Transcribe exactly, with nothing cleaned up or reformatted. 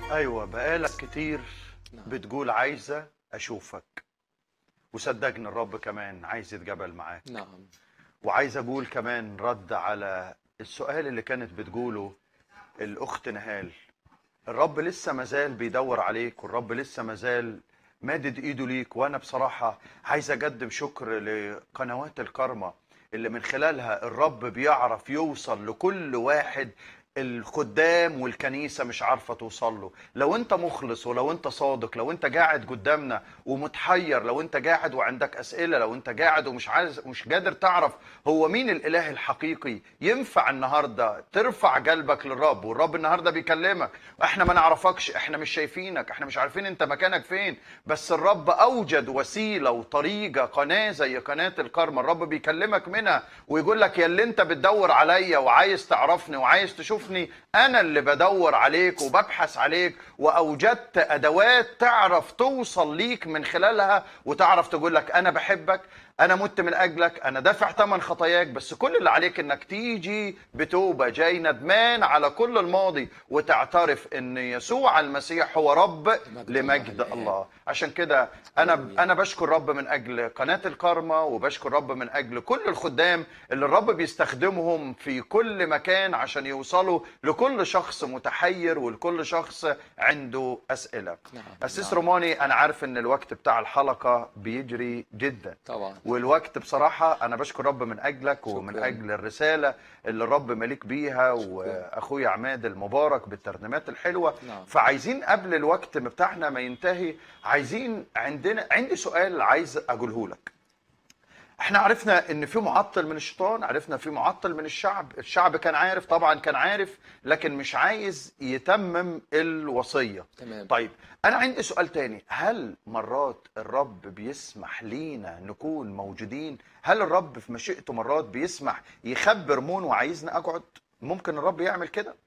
ايوه، بقالك كتير نعم. بتقول عايزه اشوفك، وصدقني الرب كمان عايز يتقابل معاك. نعم. وعايز اقول كمان رد على السؤال اللي كانت بتقوله الاخت نهال. الرب لسه مازال بيدور عليك، والرب لسه مازال مادد ايده ليك. وانا بصراحه عايز اقدم شكر لقنوات الكارما اللي من خلالها الرب بيعرف يوصل لكل واحد الخدام والكنيسه مش عارفه توصل له. لو انت مخلص، ولو انت صادق، لو انت قاعد قدامنا ومتحير، لو انت قاعد وعندك اسئله، لو انت قاعد ومش عايز مش قادر تعرف هو مين الاله الحقيقي، ينفع النهارده ترفع قلبك للرب. والرب النهارده بيكلمك. احنا ما نعرفكش، احنا مش شايفينك، احنا مش عارفين انت مكانك فين، بس الرب اوجد وسيله وطريقه، قناه زي قناه الكارما الرب بيكلمك منها ويقول لك يا اللي انت بتدور عليا وعايز تعرفني وعايز تشوفني، انا اللي بدور عليك وببحث عليك، واوجدت ادوات تعرف توصل ليك من خلالها، وتعرف تقول لك انا بحبك، انا مت من اجلك، انا دافع ثمن خطاياك. بس كل اللي عليك انك تيجي بتوبه، جاي ندمان على كل الماضي، وتعترف ان يسوع المسيح هو رب مجد الله لمجد الآب. الله. عشان كده انا هللويا. انا بشكر رب من اجل قناه الكارما، وبشكر رب من اجل كل الخدام اللي الرب بيستخدمهم في كل مكان عشان يوصلوا لكل شخص متحير ولكل شخص عنده اسئله. نعم. اسيس نعم. روماني، انا عارف ان الوقت بتاع الحلقه بيجري جدا، طبعا. والوقت بصراحة أنا بشكر رب من أجلك ومن شكرا. أجل الرسالة اللي الرب مليك بيها، وأخويا عماد المبارك بالترنيمات الحلوة. نعم. فعايزين قبل الوقت بتاعنا ما ينتهي، عايزين عندنا عندي سؤال عايز أقوله لك. احنا عرفنا ان في معطل من الشيطان، عرفنا في معطل من الشعب. الشعب كان عارف، طبعا كان عارف، لكن مش عايز يتمم الوصية. تمام. طيب، انا عندي سؤال تاني. هل مرات الرب بيسمح لينا نكون موجودين؟ هل الرب في مشيئته مرات بيسمح يخبر مون وعايزنا اقعد؟ ممكن الرب يعمل كده؟